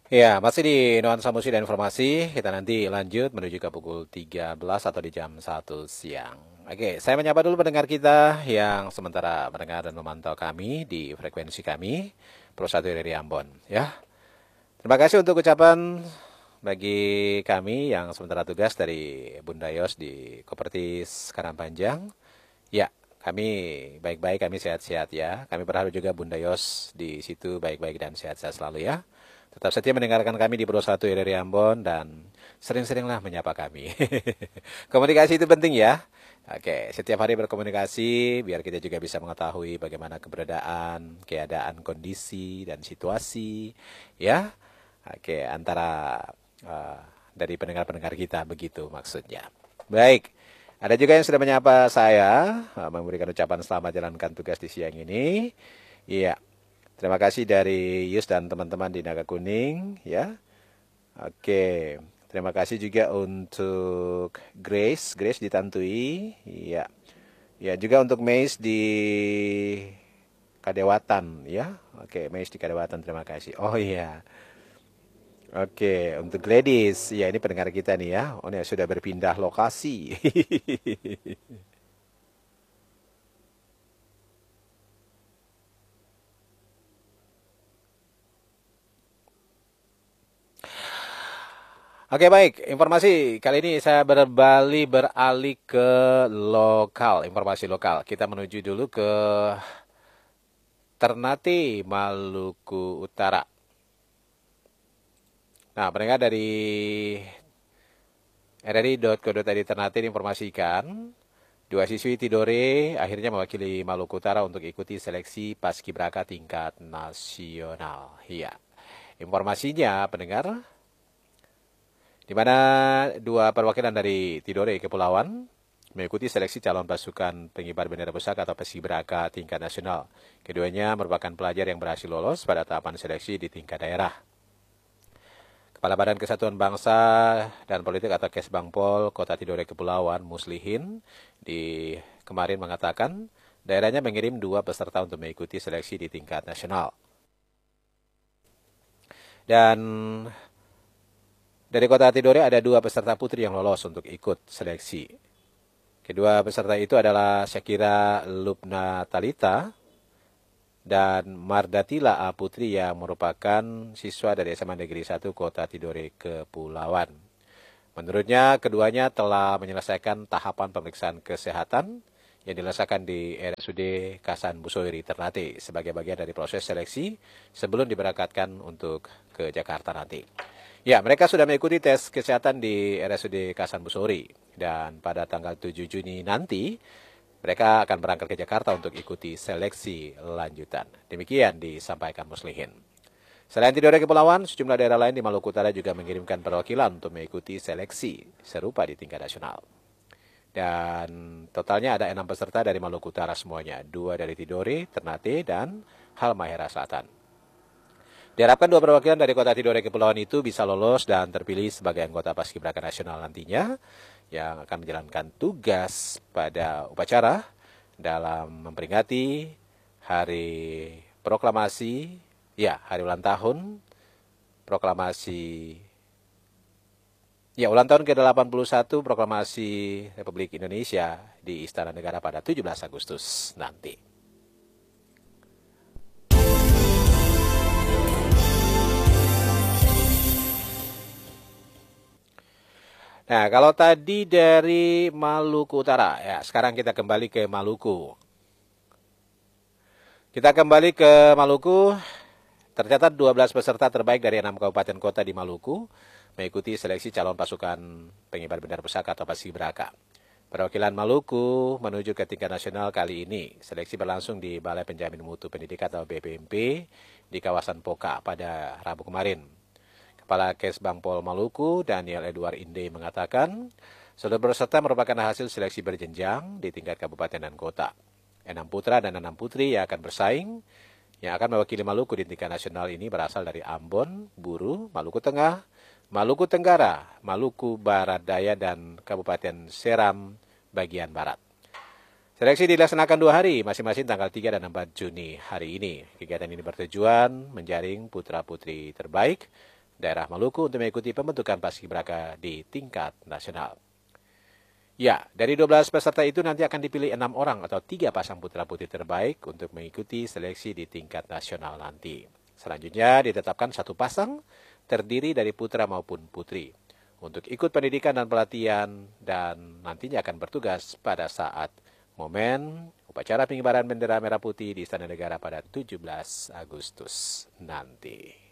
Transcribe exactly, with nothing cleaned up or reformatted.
Ya, masih di Nuansa Musik dan Informasi. Kita nanti lanjut menuju ke pukul tiga belas atau di jam satu siang. Oke, saya menyapa dulu pendengar kita yang sementara mendengar dan memantau kami di frekuensi kami, Pro satu dari Ambon. Ya, terima kasih untuk ucapan bagi kami yang sementara tugas dari Bunda Yos di Kopertis Karangpanjang. Ya, kami baik-baik, kami sehat-sehat ya. Kami berharap juga Bunda Yos di situ baik-baik dan sehat-sehat selalu ya. Tetap setia mendengarkan kami di Pro satu dari Ambon dan sering-seringlah menyapa kami. Komunikasi itu penting ya. Oke, setiap hari berkomunikasi biar kita juga bisa mengetahui bagaimana keberadaan, keadaan, kondisi, dan situasi ya. Oke, antara uh, dari pendengar-pendengar kita begitu maksudnya. Baik, ada juga yang sudah menyapa saya, uh, memberikan ucapan selamat jalankan tugas di siang ini. Iya, terima kasih dari Yus dan teman-teman di Naga Kuning ya. Oke, terima kasih juga untuk Grace, Grace di Tantui. Iya. Ya, juga untuk Mace di Kadewatan ya. Oke, Mace di Kadewatan terima kasih. Oh iya. Oke, untuk Gladys, ya ini pendengar kita nih ya. Oh ini sudah berpindah lokasi. Oke baik, informasi kali ini saya berbalik beralih ke lokal, informasi lokal. Kita menuju dulu ke Ternate, Maluku Utara. Nah, pendengar dari r r i titik co titik i d Ternate informasikan, dua siswi Tidore akhirnya mewakili Maluku Utara untuk ikuti seleksi Paskibraka tingkat nasional. Iya, informasinya pendengar, di mana dua perwakilan dari Tidore Kepulauan mengikuti seleksi calon pasukan pengibar bendera pusaka atau Paskibraka tingkat nasional. Keduanya merupakan pelajar yang berhasil lolos pada tahapan seleksi di tingkat daerah. Kepala Badan Kesatuan Bangsa dan Politik atau Kesbangpol Kota Tidore Kepulauan Muslihin di kemarin mengatakan daerahnya mengirim dua peserta untuk mengikuti seleksi di tingkat nasional. Dan dari Kota Tidore ada dua peserta putri yang lolos untuk ikut seleksi. Kedua peserta itu adalah Syakira Lubna Talita dan Mardatila A. Putri yang merupakan siswa dari S M A Negeri satu Kota Tidore Kepulauan. Menurutnya, keduanya telah menyelesaikan tahapan pemeriksaan kesehatan yang dilaksanakan di R S U D Kasan Busoiri Ternate sebagai bagian dari proses seleksi sebelum diberangkatkan untuk ke Jakarta nanti. Ya, mereka sudah mengikuti tes kesehatan di R S U D Kasan Busoiri dan pada tanggal tujuh Juni nanti mereka akan berangkat ke Jakarta untuk ikuti seleksi lanjutan. Demikian disampaikan Muslihin. Selain Tidore Kepulauan, sejumlah daerah lain di Maluku Utara juga mengirimkan perwakilan untuk mengikuti seleksi serupa di tingkat nasional. Dan totalnya ada enam peserta dari Maluku Utara semuanya. Dua dari Tidore, Ternate, dan Halmahera Selatan. Diharapkan dua perwakilan dari Kota Tidore Kepulauan itu bisa lolos dan terpilih sebagai anggota Paskibraka Nasional nantinya yang akan menjalankan tugas pada upacara dalam memperingati hari proklamasi, ya hari ulang tahun, proklamasi, ya ulang tahun ke delapan puluh satu proklamasi Republik Indonesia di Istana Negara pada tujuh belas Agustus nanti. Nah, kalau tadi dari Maluku Utara, ya sekarang kita kembali ke Maluku. Kita kembali ke Maluku, tercatat dua belas peserta terbaik dari enam kabupaten kota di Maluku mengikuti seleksi calon pasukan pengibar bendera pusaka atau Paskibraka. Perwakilan Maluku menuju ke tingkat nasional kali ini. Seleksi berlangsung di Balai Penjamin Mutu Pendidikan atau B P M P di kawasan Poka pada Rabu kemarin. Kepala Kesbangpol Maluku, Daniel Edward Inde mengatakan, seluruh peserta merupakan hasil seleksi berjenjang di tingkat kabupaten dan kota. Enam putra dan enam putri yang akan bersaing, yang akan mewakili Maluku di tingkat nasional ini berasal dari Ambon, Buru, Maluku Tengah, Maluku Tenggara, Maluku Barat Daya, dan Kabupaten Seram bagian Barat. Seleksi dilaksanakan dua hari, masing-masing tanggal tiga dan empat Juni hari ini. Kegiatan ini bertujuan menjaring putra-putri terbaik daerah Maluku untuk mengikuti pembentukan paskibraka di tingkat nasional. Ya, dari dua belas peserta itu nanti akan dipilih enam orang atau tiga pasang putra-putri terbaik untuk mengikuti seleksi di tingkat nasional nanti. Selanjutnya ditetapkan satu pasang terdiri dari putra maupun putri untuk ikut pendidikan dan pelatihan dan nantinya akan bertugas pada saat momen upacara pengibaran bendera merah putih di Istana Negara pada tujuh belas Agustus nanti.